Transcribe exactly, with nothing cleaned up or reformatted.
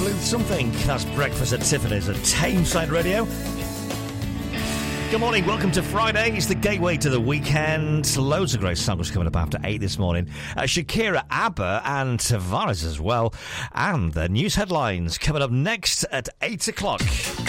Absolute Something. That's Breakfast at Tiffany's at Tameside Radio. Good morning, welcome to Friday. It's the gateway to the weekend. Loads of great songs coming up after eight this morning. Uh, Shakira, ABBA and Tavares as well. And the news headlines coming up next at eight o'clock.